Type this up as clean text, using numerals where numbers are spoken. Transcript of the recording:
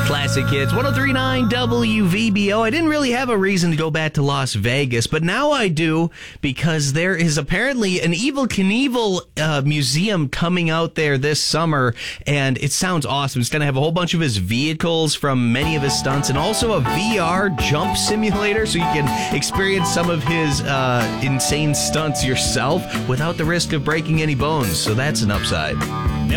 Classic hits, 103.9 WVBO. I didn't really have a reason to go back to Las Vegas, but now I do because there is apparently an Evel Knievel museum coming out there this summer, and it sounds awesome. It's going to have a whole bunch of his vehicles from many of his stunts and also a VR jump simulator so you can experience some of his insane stunts yourself without the risk of breaking any bones. So that's an upside.